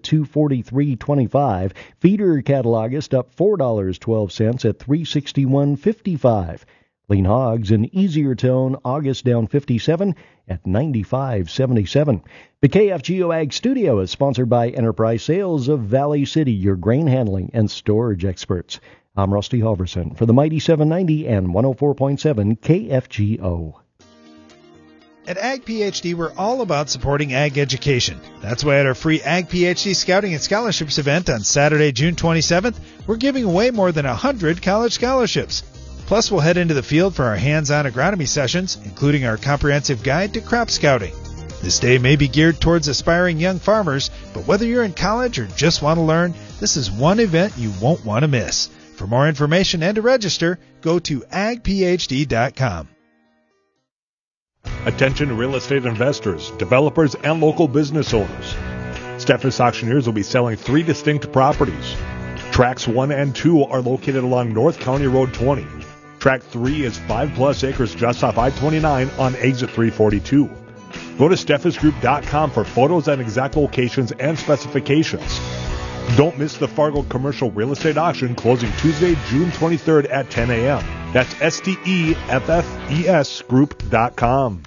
at $243.25. Feeder Catalogist up $4.12 at $361.55. Lean hogs in easier tone, August down 57 at 95.77. The KFGO Ag Studio is sponsored by Enterprise Sales of Valley City, your grain handling and storage experts. I'm Rusty Halverson for the Mighty 790 and 104.7 KFGO. At Ag PhD, we're all about supporting ag education. That's why at our free Ag PhD Scouting and Scholarships event on Saturday, June 27th, we're giving away more than 100 college scholarships. Plus, we'll head into the field for our hands-on agronomy sessions, including our comprehensive guide to crop scouting. This day may be geared towards aspiring young farmers, but whether you're in college or just want to learn, this is one event you won't want to miss. For more information and to register, go to agphd.com. Attention real estate investors, developers, and local business owners. Steffes Auctioneers will be selling 3 distinct properties. Tracks 1 and 2 are located along North County Road 20. Track 3 is 5+ acres just off I-29 on exit 342. Go to steffesgroup.com for photos and exact locations and specifications. Don't miss the Fargo Commercial Real Estate Auction closing Tuesday, June 23rd at 10 a.m. That's STEFFES Group.com.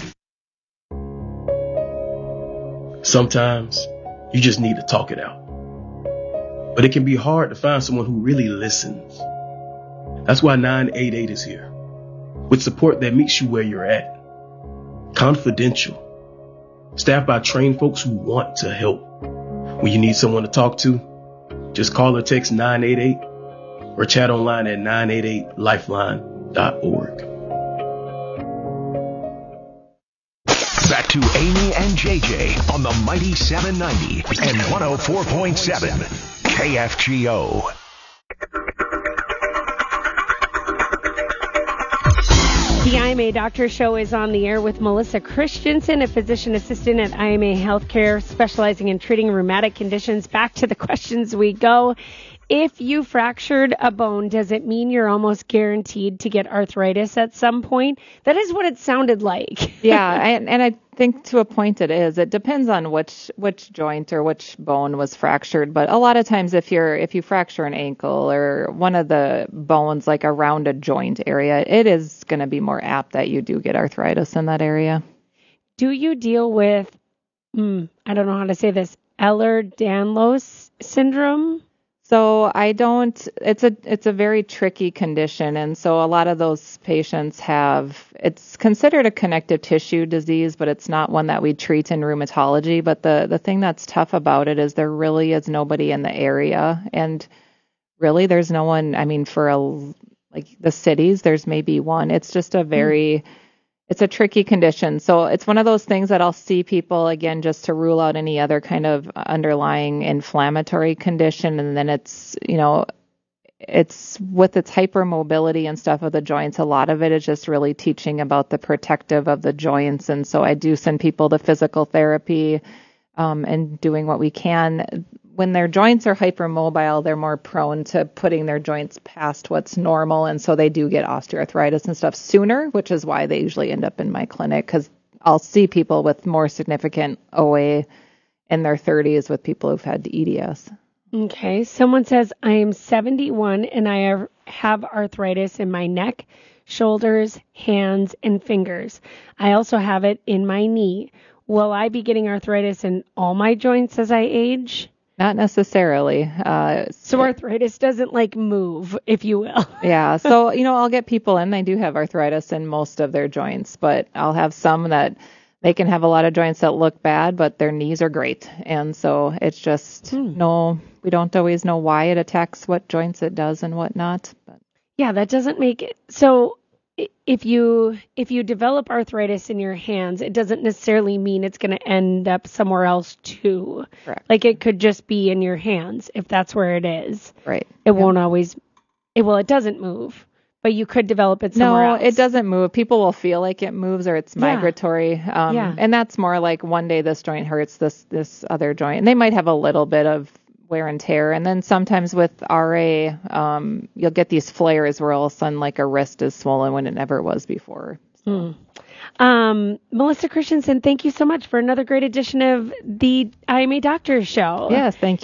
Sometimes you just need to talk it out. But it can be hard to find someone who really listens. That's why 988 is here, with support that meets you where you're at. Confidential. Staffed by trained folks who want to help. When you need someone to talk to, just call or text 988 or chat online at 988lifeline.org. Back to Amy and JJ on the Mighty 790 and 104.7 KFGO. The IMA Doctor Show is on the air with Melissa Christensen, a physician assistant at IMA Healthcare, specializing in treating rheumatic conditions. Back to the questions we go. If you fractured a bone, does it mean you're almost guaranteed to get arthritis at some point? That is what it sounded like. Yeah, and I think to a point it is. It depends on which joint or which bone was fractured. But a lot of times if you fracture an ankle or one of the bones like around a joint area, it is going to be more apt that you do get arthritis in that area. Do you deal with, I don't know how to say this, Ehlers-Danlos syndrome? So I don't, it's a very tricky condition. And so a lot of those patients it's considered a connective tissue disease, but it's not one that we treat in rheumatology. But the thing that's tough about it is there really is nobody in the area. And really there's no one, like the cities, there's maybe one. It's just it's a tricky condition. So it's one of those things that I'll see people, again, just to rule out any other kind of underlying inflammatory condition. And then it's with its hypermobility and stuff of the joints, a lot of it is just really teaching about the protective of the joints. And so I do send people to physical therapy and doing what we can. When their joints are hypermobile, they're more prone to putting their joints past what's normal. And so they do get osteoarthritis and stuff sooner, which is why they usually end up in my clinic, because I'll see people with more significant OA in their 30s with people who've had EDS. Okay. Someone says, I am 71 and I have arthritis in my neck, shoulders, hands, and fingers. I also have it in my knee. Will I be getting arthritis in all my joints as I age? Not necessarily. So arthritis doesn't move, if you will. Yeah. So, I'll get people in. They do have arthritis in most of their joints, but I'll have some that they can have a lot of joints that look bad, but their knees are great. And so it's just, we don't always know why it attacks what joints it does and what not. But. Yeah, that doesn't make it. So if you develop arthritis in your hands, it doesn't necessarily mean it's going to end up somewhere else too. Correct. It could just be in your hands if that's where it is. Right. It won't always. It doesn't move, but you could develop it somewhere else. No, it doesn't move. People will feel like it moves or it's migratory. And that's more like one day this joint hurts, this other joint, and they might have a little bit of wear and tear. And then sometimes with RA, you'll get these flares where all of a sudden a wrist is swollen when it never was before. So. Melissa Christensen, thank you so much for another great edition of the IMA Doctor Show. Yes, thank you.